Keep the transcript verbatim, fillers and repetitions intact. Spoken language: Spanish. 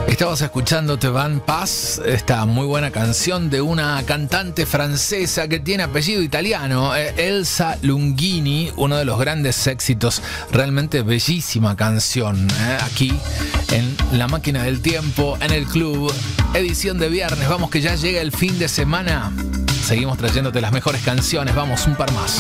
Estabas escuchando Te Van Paz, esta muy buena canción de una cantante francesa que tiene apellido italiano, Elsa Lunghini, uno de los grandes éxitos, realmente bellísima canción, ¿eh? Aquí en La Máquina del Tiempo, en el club, edición de viernes. Vamos que ya llega el fin de semana, seguimos trayéndote las mejores canciones, vamos un par más.